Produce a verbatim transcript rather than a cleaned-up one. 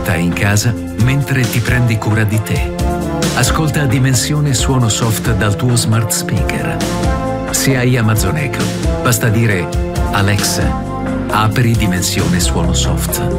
diretta in casa mentre ti prendi cura di te. Ascolta Dimensione Suono Soft dal tuo smart speaker. Se hai Amazon Echo, basta dire Alexa, apri Dimensione Suono Soft.